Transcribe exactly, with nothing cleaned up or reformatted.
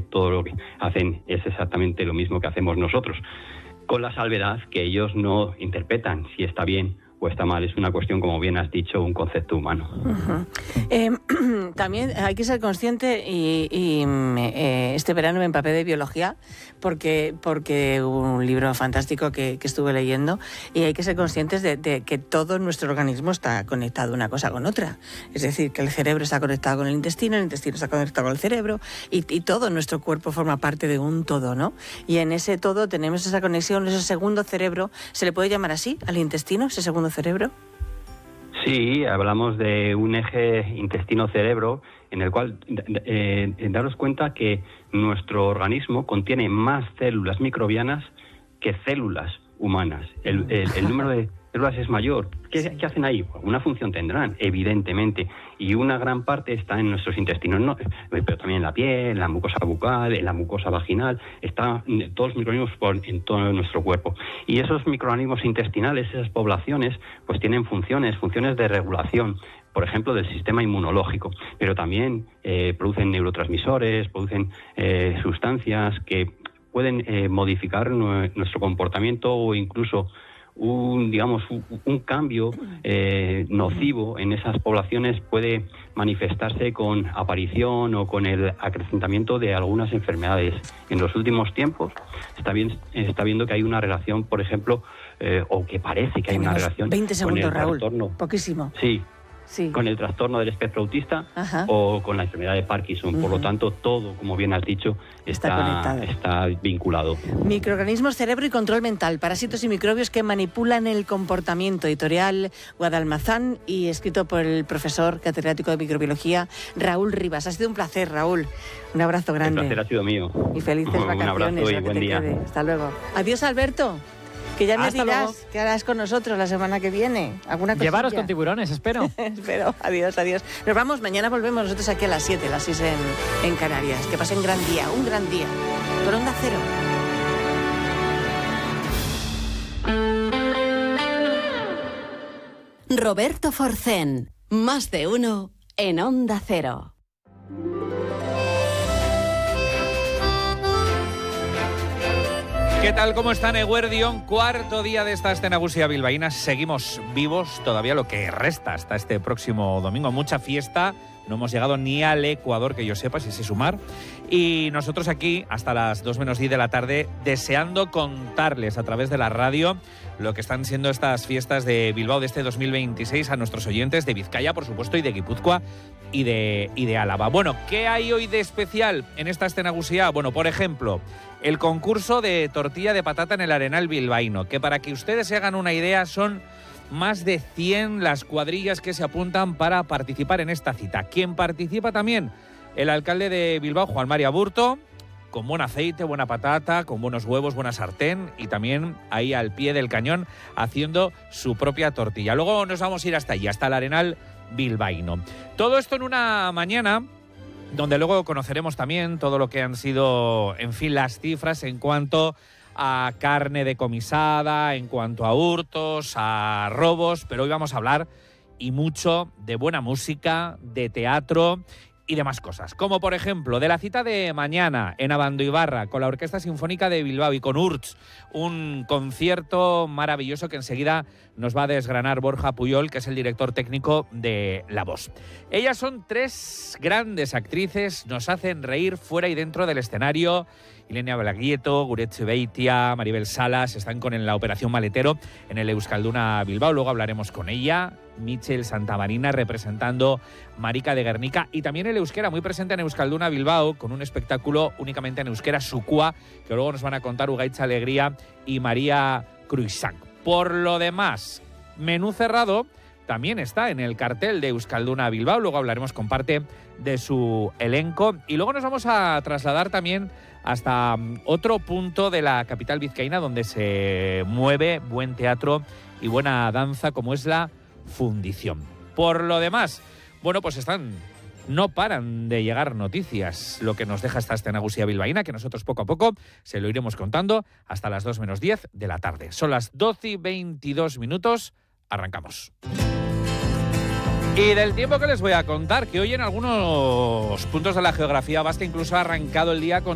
todo lo que hacen es exactamente lo mismo que hacemos nosotros, con la salvedad que ellos no interpretan si está bien o está mal. Es una cuestión, como bien has dicho, un concepto humano. Uh-huh. Eh, también hay que ser consciente, y, y eh, este verano me empapé de biología, porque, porque hubo un libro fantástico que, que estuve leyendo, y hay que ser conscientes de, de que todo nuestro organismo está conectado una cosa con otra. Es decir, que el cerebro está conectado con el intestino, el intestino está conectado con el cerebro, y, y todo nuestro cuerpo forma parte de un todo, ¿no? Y en ese todo tenemos esa conexión, ese segundo cerebro. ¿Se le puede llamar así al intestino, ese segundo cerebro? Sí, hablamos de un eje intestino-cerebro en el cual eh, daros cuenta que nuestro organismo contiene más células microbianas que células humanas. El, el, el número de células es mayor. ¿Qué, sí. ¿Qué hacen ahí? Una función tendrán, evidentemente, y una gran parte está en nuestros intestinos, no, pero también en la piel, en la mucosa bucal, en la mucosa vaginal, están todos los microorganismos por, en todo nuestro cuerpo. Y esos microorganismos intestinales, esas poblaciones, pues tienen funciones, funciones de regulación, por ejemplo, del sistema inmunológico, pero también eh, producen neurotransmisores, producen eh, sustancias que pueden eh, modificar nuestro comportamiento o incluso un, digamos, un, un cambio eh, nocivo en esas poblaciones puede manifestarse con aparición o con el acrecentamiento de algunas enfermedades. En los últimos tiempos está, bien, está viendo que hay una relación, por ejemplo, eh, o que parece que hay una relación veinte segundos, con el Raúl. trastorno. Poquísimo. Sí. Sí. Con el trastorno del espectro autista. Ajá. O con la enfermedad de Parkinson. Uh-huh. Por lo tanto, todo, como bien has dicho, está, está, está vinculado. Microorganismos, cerebro y control mental, parásitos y microbios que manipulan el comportamiento. Editorial Guadalmazán y escrito por el profesor catedrático de microbiología Raúl Rivas. Ha sido un placer, Raúl. Un abrazo grande. El placer ha sido mío. Y felices un vacaciones. Un abrazo y buen día. Quede. Hasta luego. Adiós, Alberto. Que ya me Hasta dirás luego. qué harás con nosotros la semana que viene. ¿Alguna cosilla? Llevaros con tiburones, espero. Espero. Adiós, adiós. Nos vamos, mañana volvemos nosotros aquí a las siete, las seis en, en Canarias. Que pasen un gran día, un gran día. Por Onda Cero. Roberto Forcén. Más de uno en Onda Cero. ¿Qué tal? ¿Cómo están? Eguerdion, cuarto día de esta Aste Nagusia bilbaína. Seguimos vivos todavía lo que resta hasta este próximo domingo. Mucha fiesta. No hemos llegado ni al Ecuador, que yo sepa, si sé sumar. Y nosotros aquí, hasta las dos menos diez de la tarde, deseando contarles a través de la radio lo que están siendo estas fiestas de Bilbao de este dos mil veintiséis a nuestros oyentes de Vizcaya, por supuesto, y de Guipúzcoa y de, y de Álava. Bueno, ¿qué hay hoy de especial en esta Aste Nagusia? Bueno, por ejemplo, el concurso de tortilla de patata en el Arenal bilbaíno, que para que ustedes se hagan una idea son más de cien las cuadrillas que se apuntan para participar en esta cita. ¿Quién participa también? El alcalde de Bilbao, Juan Mari Aburto, con buen aceite, buena patata, con buenos huevos, buena sartén y también ahí al pie del cañón haciendo su propia tortilla. Luego nos vamos a ir hasta allí, hasta el Arenal bilbaíno. Todo esto en una mañana donde luego conoceremos también todo lo que han sido, en fin, las cifras en cuanto a carne decomisada, en cuanto a hurtos, a robos, pero hoy vamos a hablar y mucho de buena música, de teatro y demás cosas, como por ejemplo de la cita de mañana en Abandoibarra con la Orquesta Sinfónica de Bilbao y con Urts, un concierto maravilloso que enseguida nos va a desgranar Borja Puyol, que es el director técnico de La Voz. Ellas son tres grandes actrices, nos hacen reír fuera y dentro del escenario. Ilenia Balaguieto, Guretxe Beitia, Maribel Salas están con en la Operación Maletero en el Euskalduna Bilbao. Luego hablaremos con ella. Michel Santamarina representando Marica de Guernica y también el euskera muy presente en Euskalduna Bilbao con un espectáculo únicamente en euskera, Sukua, que luego nos van a contar Ugaitza Alegría y María Cruisac. Por lo demás, menú cerrado también está en el cartel de Euskalduna Bilbao. Luego hablaremos con parte de su elenco y luego nos vamos a trasladar también hasta otro punto de la capital vizcaína donde se mueve buen teatro y buena danza, como es la Fundición. Por lo demás, bueno, pues están, no paran de llegar noticias, lo que nos deja esta Aste Nagusia bilbaína, que nosotros poco a poco se lo iremos contando hasta las dos menos diez de la tarde. Son las doce y veintidós minutos, arrancamos. Y del tiempo que les voy a contar, que hoy en algunos puntos de la geografía vasca incluso ha arrancado el día con